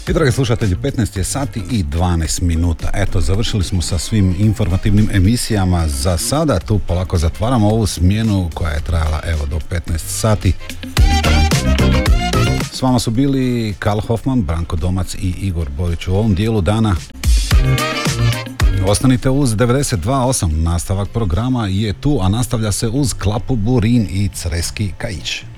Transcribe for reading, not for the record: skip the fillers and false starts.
I dragi slušatelji, 15 je sati i 12 minuta. Eto, završili smo sa svim informativnim emisijama za sada. Tu polako zatvaramo ovu smjenu koja je trajala evo do 15 sati. S vama su bili Karl Hoffman, Branko Domac i Igor Borić u ovom dijelu dana. Ostanite uz 92.8, nastavak programa je tu, a nastavlja se uz Klapu Burin i Creski Kajić.